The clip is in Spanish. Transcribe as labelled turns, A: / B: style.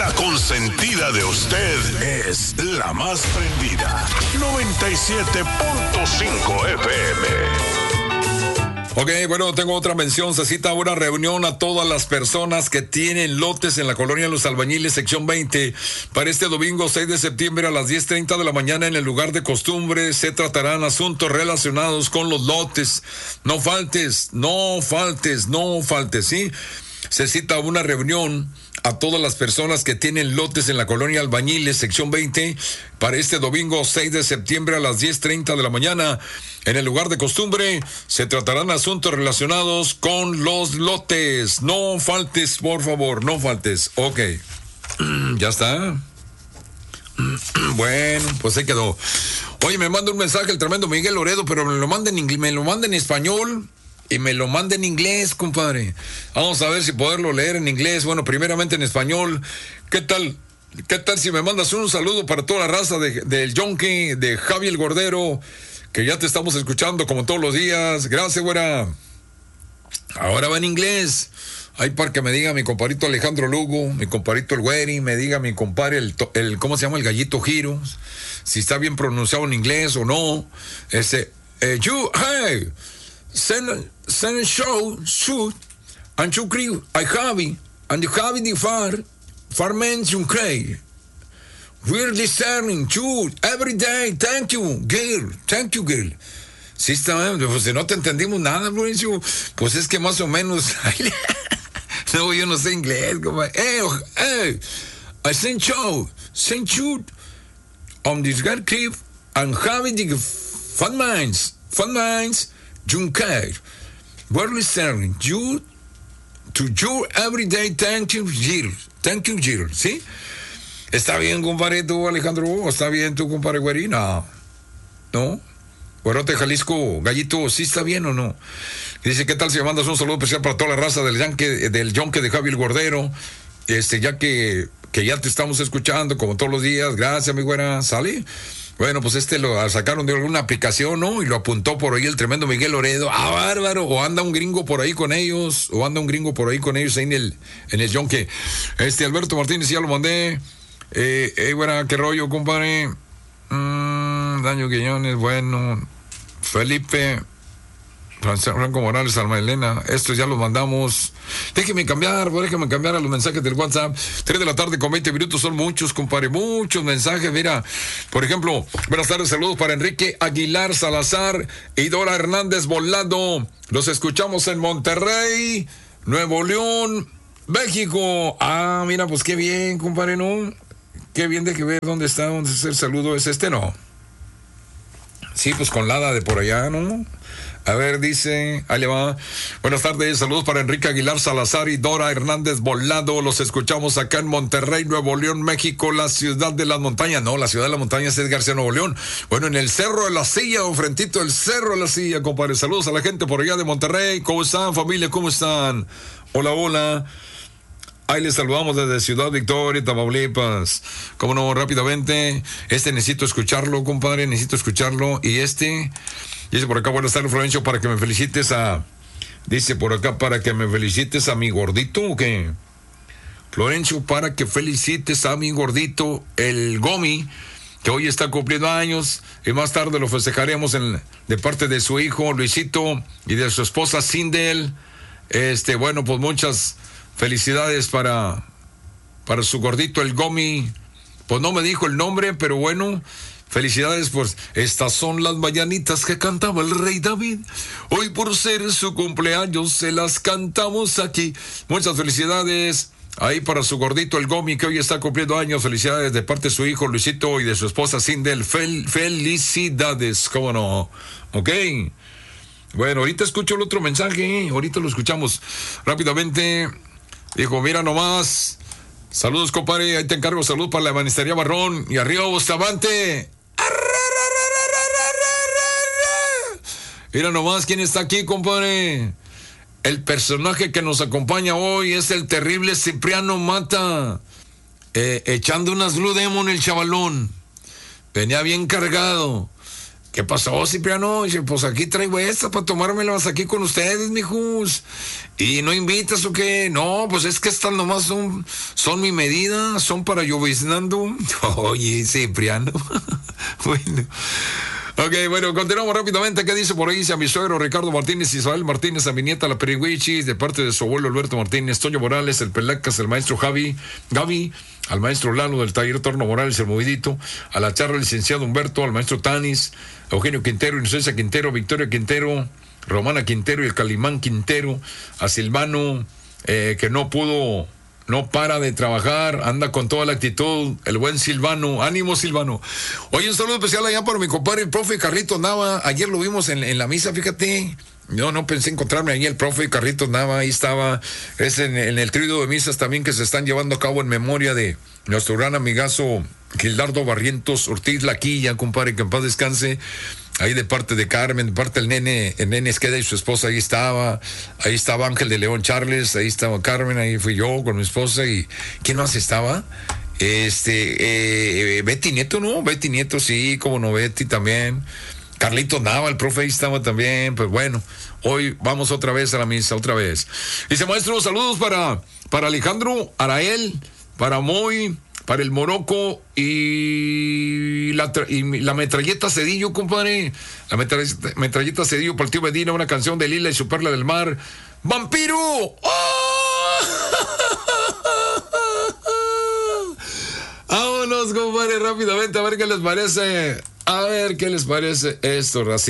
A: La consentida de usted es la más prendida. 97.5 FM.
B: Ok, bueno, tengo otra mención. Se cita una reunión a todas las personas que tienen lotes en la colonia Los Albañiles, sección 20, para este domingo 6 de septiembre a las 10:30 de la mañana en el lugar de costumbre. Se tratarán asuntos relacionados con los lotes. No faltes, ¿sí? Se cita una reunión a todas las personas que tienen lotes en la colonia Albañiles, sección 20, para este domingo 6 de septiembre a las 10:30 de la mañana. En el lugar de costumbre se tratarán asuntos relacionados con los lotes. No faltes, por favor, no faltes. Ok, ya está. Bueno, pues se quedó. Oye, me manda un mensaje el tremendo Miguel Loredo, pero me lo manda en inglés, me lo manda en español. Y me lo manda en inglés, compadre. Vamos a ver si poderlo leer en inglés. Bueno, primeramente en español. ¿Qué tal? ¿Qué tal si me mandas un saludo para toda la raza del Yonke, de Javier Gordero, que ya te estamos escuchando como todos los días? Gracias, güera. Ahora va en inglés. Ahí para que me diga mi compadrito Alejandro Lugo, mi compadrito el Güeri, me diga mi compadre el ¿cómo se llama? El Gallito Giro. Si está bien pronunciado en inglés o no. Hey. Send a shoot, and you crew, I have it, and you have it the farmers you cray. We're listening to every day. Thank you, girl. Sí, está, pues si no te entendimos nada, Florencio, pues es que más o menos. No, yo no sé inglés, compadre. Hey, I send shoot on this guy clip, and have it the farmers. Juncker, we're listening you to your everyday. Thank you, Jill. ¿Sí? ¿Está bien, compadre, tú, Alejandro? ¿Está bien tú, compadre, güeri? No. Güerote, Jalisco, Gallito, ¿sí está bien o no? Dice, ¿qué tal si me mandas un saludo especial para toda la raza del Yonke de Javier Gordero? Ya que ya te estamos escuchando como todos los días. Gracias, mi güera. ¿Sale? Bueno, pues lo sacaron de alguna aplicación, ¿no? Y lo apuntó por ahí el tremendo Miguel Loredo. ¡Ah, bárbaro! O anda un gringo por ahí con ellos ahí en el Yonke. Alberto Martínez, ya lo mandé. Bueno, qué rollo, compadre. Daño Quiñones, bueno. Felipe, Franco Morales, Alma Elena, estos ya los mandamos. Déjeme cambiar a los mensajes del WhatsApp. 3 de la tarde con 20 minutos, son muchos, compadre, muchos mensajes. Mira, por ejemplo, buenas tardes, saludos para Enrique Aguilar Salazar y Dora Hernández Volado. Los escuchamos en Monterrey, Nuevo León, México. Ah, mira, pues qué bien, compadre, ¿no? Qué bien, de que ver dónde es el saludo, es ¿no? Sí, pues con Lada de por allá, ¿no? A ver, dice, ahí le va. Buenas tardes, saludos para Enrique Aguilar Salazar y Dora Hernández Volado. Los escuchamos acá en Monterrey, Nuevo León, México, la ciudad de las montañas. No, la ciudad de las montañas es García, Nuevo León. Bueno, en el Cerro de la Silla, o frentito del Cerro de la Silla, compadre. Saludos a la gente por allá de Monterrey. ¿Cómo están, familia? ¿Cómo están? Hola. Ahí les saludamos desde Ciudad Victoria, Tamaulipas. Cómo no, rápidamente. Necesito escucharlo, compadre, Y dice por acá, buenas tardes, Florencio, para que me felicites a mi gordito, ¿o qué? Florencio, para que felicites a mi gordito, el Gomi, que hoy está cumpliendo años, y más tarde lo festejaremos de parte de su hijo, Luisito, y de su esposa, Sindel. Bueno, pues muchas felicidades para su gordito, el Gomi. Pues no me dijo el nombre, pero bueno, felicidades, pues estas son las mañanitas que cantaba el rey David. Hoy por ser su cumpleaños se las cantamos aquí. Muchas felicidades ahí para su gordito, el Gomi, que hoy está cumpliendo años. Felicidades de parte de su hijo Luisito y de su esposa Sindel. Felicidades, cómo no. Ok. Bueno, ahorita escucho el otro mensaje, ahorita lo escuchamos rápidamente. Dijo, mira nomás, saludos, compadre, ahí te encargo, salud para la Ebanistería Barrón, y arriba Bustamante. Mira nomás quién está aquí, compadre. El personaje que nos acompaña hoy es el terrible Cipriano Mata, echando unas Blue Demon el chavalón. Venía bien cargado. ¿Qué pasó, Cipriano? Dice, pues aquí traigo estas para tomármelas aquí con ustedes, mijos. ¿Y no invitas o qué? No, pues es que estas nomás son mi medida, son para lloviznando. Oye, Cipriano. Bueno. Ok, bueno, continuamos rápidamente. ¿Qué dice por ahí? Dice a mi suegro Ricardo Martínez, Isabel Martínez, a mi nieta la Perihuichis, de parte de su abuelo Alberto Martínez, Toño Morales, el Pelacas, el maestro Gaby, al maestro Lalo del taller Torno Morales, el Movidito, a la charla licenciado Humberto, al maestro Tanis, Eugenio Quintero, Inocencia Quintero, Victoria Quintero, Romana Quintero y el Calimán Quintero, a Silvano, que no para de trabajar, anda con toda la actitud, el buen Silvano, ánimo Silvano. Oye, un saludo especial allá para mi compadre, el profe Carlitos Nava, ayer lo vimos en la misa, fíjate, no pensé encontrarme ahí el profe Carlitos Nava, ahí estaba, es en el trío de misas también que se están llevando a cabo en memoria de nuestro gran amigazo Gildardo Barrientos Ortiz Laquilla, compadre, que en paz descanse. Ahí de parte de Carmen, de parte del el nene Esqueda y su esposa, ahí estaba Ángel de León Charles, ahí estaba Carmen, ahí fui yo con mi esposa y ¿quién más estaba? Betty Nieto, ¿no? Betty Nieto, sí, como no, Betty también. Carlitos Nava, el profe, ahí estaba también, pues bueno, hoy vamos otra vez a la misa, otra vez. Dice, maestro, saludos para Alejandro Arael, para Moy, para el Morocco y la metralleta Cedillo, compadre. La metralleta Cedillo para el tío Medina, una canción de Lila y su Perla del Mar. ¡Vampiro! ¡Oh! Vámonos, compadre, rápidamente, a ver qué les parece. A ver qué les parece esto, Racita.